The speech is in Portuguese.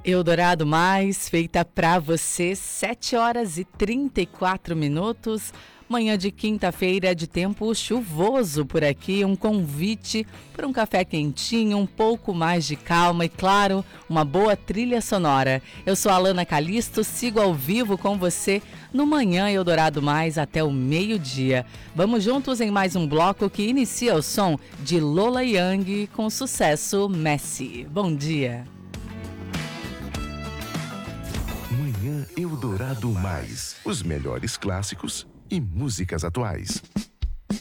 Eldorado Mais, feita pra você, 7 horas e 34 minutos. Manhã de quinta-feira de tempo chuvoso por aqui, um convite para um café quentinho, um pouco mais de calma e, claro, uma boa trilha sonora. Eu sou a Alana Calisto, sigo ao vivo com você no Manhã Eldorado Mais até o meio-dia. Vamos juntos em mais um bloco que inicia o som de Lola Young com o sucesso Messi. Bom dia! Manhã Eldorado Mais, os melhores clássicos e músicas atuais.